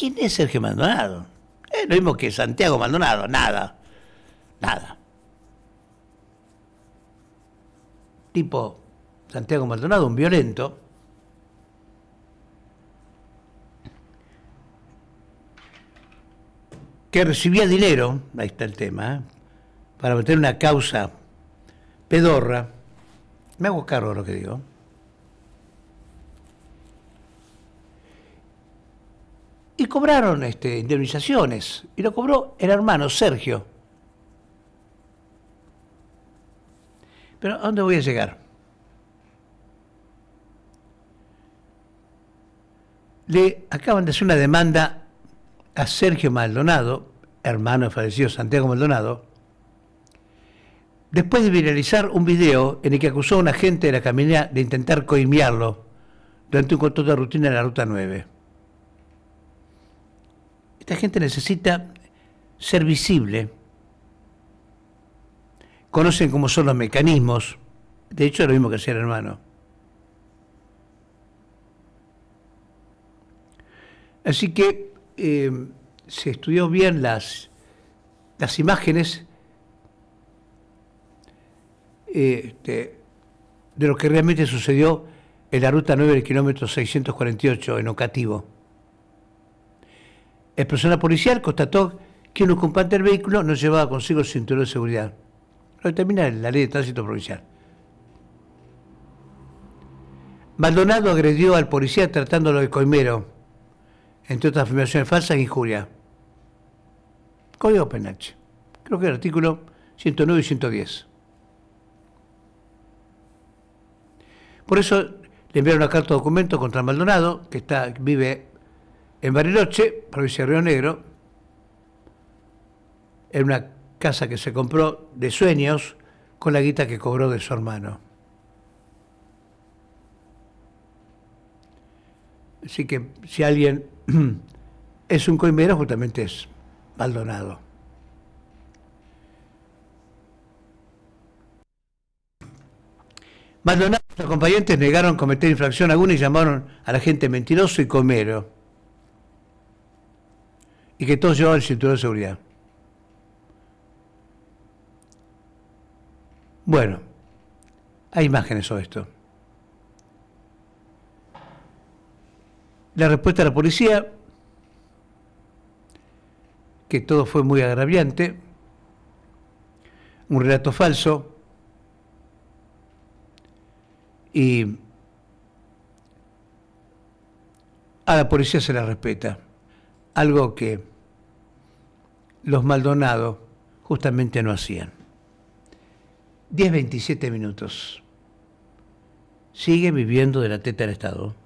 ¿quién es Sergio Maldonado? Es lo mismo que Santiago Maldonado, nada. Tipo Santiago Maldonado, un violento, que recibía dinero, ahí está el tema, para meter una causa pedorra. Me hago cargo de lo que digo. Y cobraron indemnizaciones. Y lo cobró el hermano Sergio. Pero ¿a dónde voy a llegar? Le acaban de hacer una demanda a Sergio Maldonado, hermano del fallecido Santiago Maldonado, después de viralizar un video en el que acusó a un agente de la camionera de intentar coimearlo durante un control de rutina en la Ruta 9. Esta gente necesita ser visible. Conocen cómo son los mecanismos. De hecho, es lo mismo que hacía el hermano. Así que se estudió bien las imágenes de lo que realmente sucedió en la Ruta 9 del kilómetro 648 en Ocativo. El personal policial constató que un ocupante del vehículo no llevaba consigo el cinturón de seguridad. Lo determina la ley de tránsito provincial. Maldonado agredió al policía tratándolo de coimero, entre otras afirmaciones falsas e injuria. Código Penal. Creo que el artículo 109 y 110. Por eso le enviaron una carta de documento contra Maldonado, que vive en Bariloche, provincia de Río Negro, en una casa que se compró de sueños con la guita que cobró de su hermano. Así que si alguien es un coimero, justamente es Maldonado. Maldonado y sus acompañantes negaron cometer infracción alguna y llamaron a la gente mentiroso y coimero. Y que todos llevaban el cinturón de seguridad. Bueno, hay imágenes sobre esto. La respuesta de la policía, que todo fue muy agraviante, un relato falso, y a la policía se la respeta, algo que los Maldonado justamente no hacían. 10:27 minutos. Sigue viviendo de la teta del Estado.